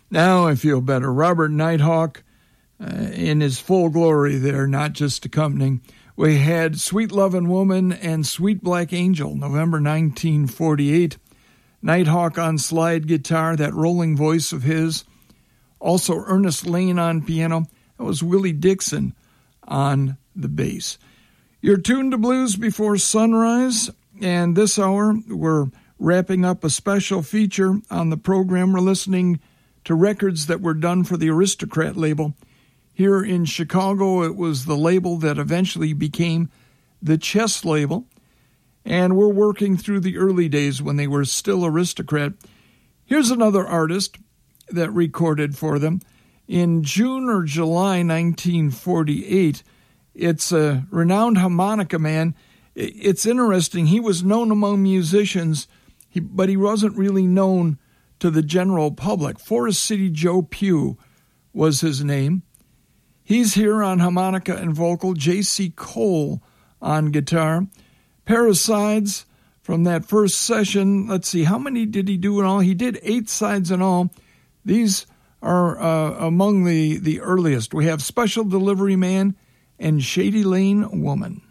Now I feel better. Robert Nighthawk in his full glory there, not just accompanying. We had Sweet Lovin' Woman and Sweet Black Angel, November 1948. Nighthawk on slide guitar, that rolling voice of his. Also Ernest Lane on piano. That was Willie Dixon on the bass. You're tuned to Blues Before Sunrise, and this hour we're wrapping up a special feature on the program. We're listening to records that were done for the Aristocrat label. Here in Chicago, it was the label that eventually became the Chess label, and we're working through the early days when they were still Aristocrat. Here's another artist that recorded for them in June or July 1948. It's a renowned harmonica man. It's interesting. He was known among musicians, but he wasn't really known to the general public. Forest City Joe Pugh was his name. He's here on harmonica and vocal. J.C. Cole on guitar. Parasides from that first session. Let's see, how many did he do in all? He did 8 sides in all. These are among the earliest. We have Special Delivery Man and Shady Lane Woman.